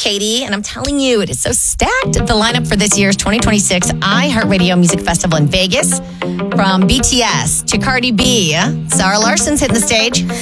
Katie, and I'm telling you, it is so stacked. The lineup for this year's 2026 iHeartRadio Music Festival in Vegas, from BTS to Cardi B, Sarah Larson's hitting the stage.